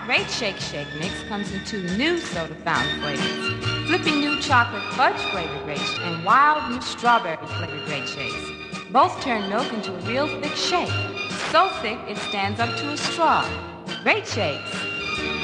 Great Shake mix comes in two new soda fountain flavors. Flipping new chocolate fudge flavored Great and wild new strawberry flavored Great Shakes. Both turn milk into a real thick shake. So thick it stands up to a straw. Great Shakes.